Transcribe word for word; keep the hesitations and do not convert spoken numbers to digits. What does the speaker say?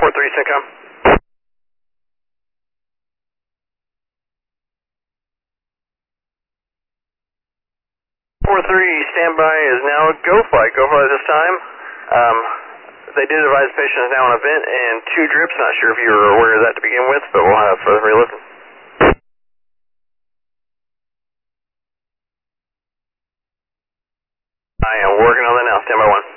four three, Syncom. four three, standby is now go flight. Go flight this time. Um, they did advise the patient is now on a vent and two drips. Not sure if you were aware of that to begin with, but we'll have further re-listen. I am working on that now. Standby one.